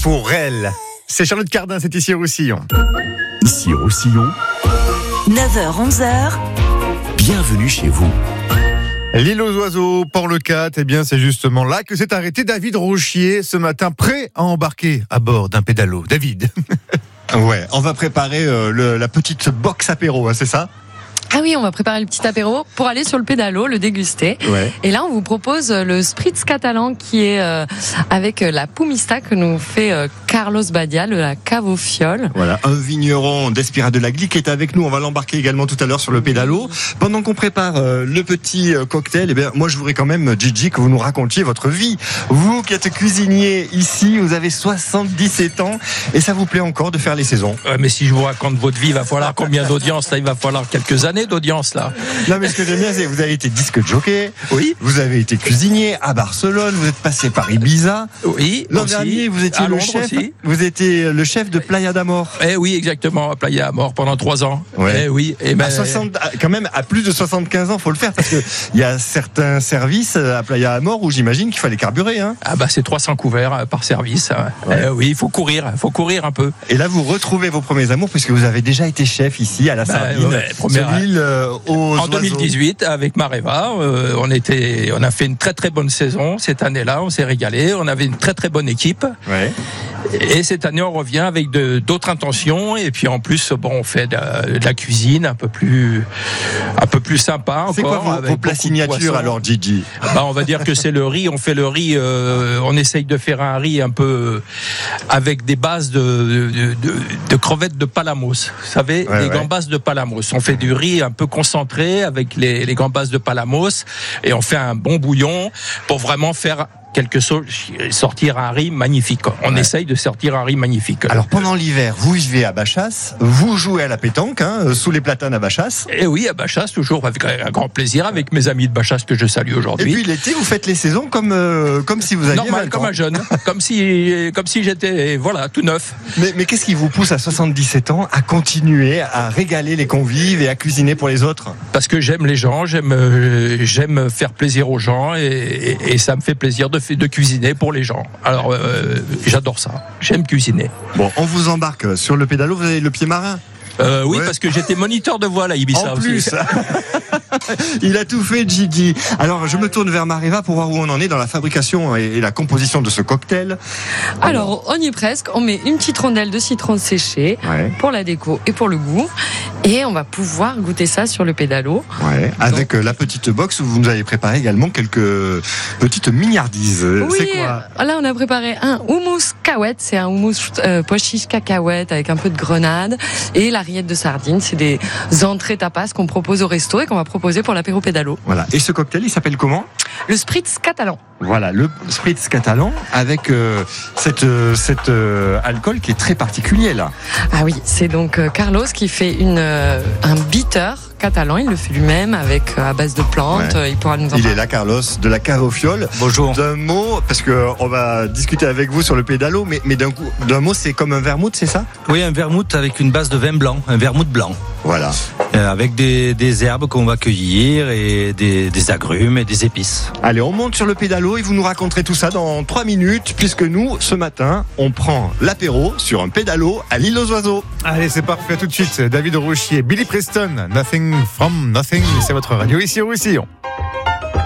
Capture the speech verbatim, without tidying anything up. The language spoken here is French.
pour elle. C'est Charlotte Cardin, c'est ici Roussillon. Ici Roussillon, neuf heures onze heures. bienvenue chez vous. L'île aux oiseaux, Port-le-Cat, eh bien c'est justement là que s'est arrêté David Rochier ce matin, prêt à embarquer à bord d'un pédalo. David. Ouais, on va préparer euh, le, la petite box apéro, hein, c'est ça ? Ah oui, on va préparer le petit apéro pour aller sur le pédalo, le déguster. Ouais. Et là, on vous propose le spritz catalan qui est euh, avec la Pumista que nous fait euh, Carlos Badia, de la cave aux fioles. Voilà, un vigneron d'Espira de la Glique qui est avec nous. On va l'embarquer également tout à l'heure sur le pédalo. Pendant qu'on prépare euh, le petit euh, cocktail, eh bien, moi, je voudrais quand même, Gigi, que vous nous racontiez votre vie. Vous qui êtes cuisinier ici, vous avez soixante-dix-sept ans et ça vous plaît encore de faire les saisons ? Ouais, mais si je vous raconte votre vie, il va falloir combien d'audience là ? Il va falloir quelques années d'audience là. Non, mais ce que j'aime bien, c'est que vous avez été disque jockey. Oui. Vous avez été cuisinier à Barcelone. Vous êtes passé par Ibiza. Oui. L'an aussi. dernier, vous étiez À le Londres chef. aussi. Vous étiez le chef de Playa d'Amor. Eh oui, exactement, à Playa Amor pendant trois ans. Ouais. Eh oui. Et ben, À soixante, quand même, à plus de soixante-quinze ans, faut le faire parce que il y a certains services à Playa Amor où j'imagine qu'il fallait carburer, hein. Ah bah c'est trois cents couverts par service. Ouais. Eh oui, il faut courir, il faut courir un peu. Et là, vous retrouvez vos premiers amours puisque vous avez déjà été chef ici à la Bah, Sardine, ouais, première- sur l'île euh, aux En oiseaux. deux mille dix-huit, avec Mareva, euh, on était, on a fait une très très bonne saison cette année-là. On s'est régalé. On avait une très très bonne équipe. Ouais. Et cette année, on revient avec de, d'autres intentions. Et puis en plus, bon, on fait de, de la cuisine un peu plus, un peu plus sympa encore. C'est quoi vos, avec vos plats beaucoup de signature poissons. alors, Gigi? Bah, on va dire que c'est le riz. On fait le riz. Euh, on essaye de faire un riz un peu avec des bases de, de, de, de crevettes de Palamos. Vous savez, Ouais, les ouais. gambas de Palamos. On fait du riz un peu concentré avec les, les gambas de Palamos et on fait un bon bouillon pour vraiment faire quelque chose, sortir un riz magnifique. On Ouais. essaye de sortir un riz magnifique. Alors pendant l'hiver, vous vivez à Bachas, vous jouez à la pétanque, hein, sous les platanes à Bachas. Et oui, à Bachas, toujours avec un grand plaisir, avec mes amis de Bachas que je salue Et aujourd'hui. puis l'été, vous faites les saisons comme euh, comme si vous aviez Normal, vingt comme ans. un jeune, comme si, comme si j'étais, voilà, tout neuf. Mais, mais qu'est-ce qui vous pousse à soixante-dix-sept ans à continuer à régaler les convives et à cuisiner pour les autres? Parce que j'aime les gens, j'aime, euh, j'aime faire plaisir aux gens et, et, et ça me fait plaisir de, de cuisiner pour les gens. Alors, euh, j'adore ça. J'aime cuisiner. Bon, on vous embarque sur le pédalo, vous avez le pied marin. Euh, oui, Ouais. parce que j'étais moniteur de voile à Ibiza En aussi. plus, il a tout fait, Gigi. Alors, je me tourne vers Mareva pour voir où on en est dans la fabrication et, et la composition de ce cocktail. Alors, on y est presque. On met une petite rondelle de citron séché Ouais, pour la déco et pour le goût. Et on va pouvoir goûter ça sur le pédalo. ouais. Avec euh, la petite box où vous nous avez préparé également quelques petites mignardises. Oui, C'est quoi? là on a préparé un houmous cacahuète, c'est un houmous euh, pois chiche cacahuète avec un peu de grenade et la rillette de sardines, c'est des entrées tapas qu'on propose au resto et qu'on va proposer pour l'apéro pédalo. Voilà. Et ce cocktail, il s'appelle comment? Le spritz catalan. Voilà, le spritz catalan avec euh, cette, euh, cette euh, alcool qui est très particulier là. Ah oui, c'est donc euh, Carlos qui fait une euh, un bitter catalan, il le fait lui-même avec euh, à base de plantes, Ouais. euh, il pourra nous en Il parler. est là, Carlos, de la cave aux fioles. Bonjour. D'un mot, parce que on va discuter avec vous sur le pédalo, mais, mais d'un coup, d'un mot, c'est comme un vermouth, c'est ça? Oui, un vermouth avec une base de vin blanc, un vermouth blanc, Voilà. euh, avec des, des herbes qu'on va cueillir et des, des agrumes et des épices. Allez, on monte sur le pédalo et vous nous raconterez tout ça dans trois minutes, puisque nous, ce matin, on prend l'apéro sur un pédalo à l'île aux oiseaux. Allez, c'est parfait, tout de suite. David Rochier, Billy Preston, Nothing from Nothing, c'est votre radio ici au Roussillon.